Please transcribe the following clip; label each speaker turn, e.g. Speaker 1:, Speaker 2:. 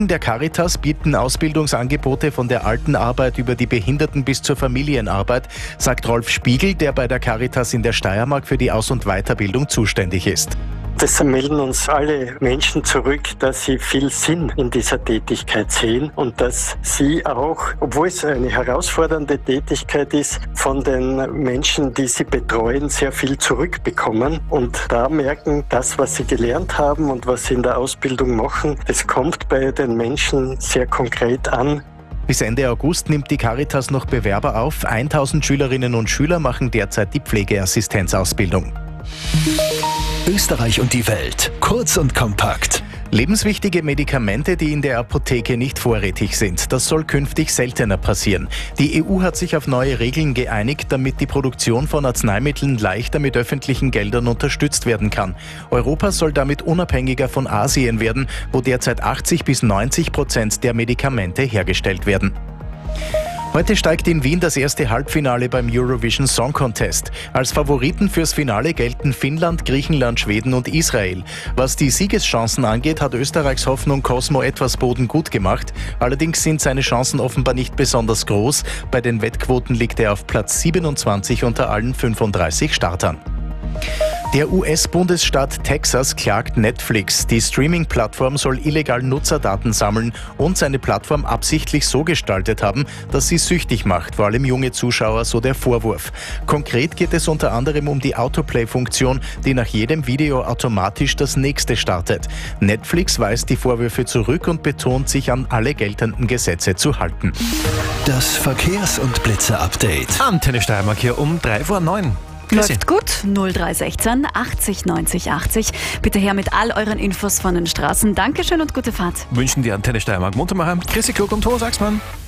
Speaker 1: Der Caritas bieten Ausbildungsangebote von der Altenarbeit über die Behinderten bis zur Familienarbeit, sagt Rolf Spiegel, der bei der Caritas in der Steiermark für die Aus- und Weiterbildung zuständig ist.
Speaker 2: Das melden uns alle Menschen zurück, dass sie viel Sinn in dieser Tätigkeit sehen und dass sie auch, obwohl es eine herausfordernde Tätigkeit ist, von den Menschen, die sie betreuen, sehr viel zurückbekommen und da merken, das, was sie gelernt haben und was sie in der Ausbildung machen, das kommt bei den Menschen sehr konkret an.
Speaker 1: Bis Ende August nimmt die Caritas noch Bewerber auf. 1000 Schülerinnen und Schüler machen derzeit die Pflegeassistenzausbildung.
Speaker 3: Österreich und die Welt. Kurz und kompakt.
Speaker 1: Lebenswichtige Medikamente, die in der Apotheke nicht vorrätig sind. Das soll künftig seltener passieren. Die EU hat sich auf neue Regeln geeinigt, damit die Produktion von Arzneimitteln leichter mit öffentlichen Geldern unterstützt werden kann. Europa soll damit unabhängiger von Asien werden, wo derzeit 80-90% der Medikamente hergestellt werden. Heute steigt in Wien das erste Halbfinale beim Eurovision Song Contest. Als Favoriten fürs Finale gelten Finnland, Griechenland, Schweden und Israel. Was die Siegeschancen angeht, hat Österreichs Hoffnung Cosmo etwas Boden gut gemacht. Allerdings sind seine Chancen offenbar nicht besonders groß. Bei den Wettquoten liegt er auf Platz 27 unter allen 35 Startern. Der US-Bundesstaat Texas klagt Netflix. Die Streaming-Plattform soll illegal Nutzerdaten sammeln und seine Plattform absichtlich so gestaltet haben, dass sie süchtig macht, vor allem junge Zuschauer, so der Vorwurf. Konkret geht es unter anderem um die Autoplay-Funktion, die nach jedem Video automatisch das nächste startet. Netflix weist die Vorwürfe zurück und betont, sich an alle geltenden Gesetze zu halten.
Speaker 3: Das Verkehrs- und Blitze-Update.
Speaker 4: Antenne Steiermark hier um 9:03.
Speaker 5: Läuft gut, 0316 80 90 80. Bitte her mit all euren Infos von den Straßen. Dankeschön und gute Fahrt.
Speaker 4: Wünschen die Antenne Steiermark Muntermacher, Chrissy Klug und Thomas Axmann.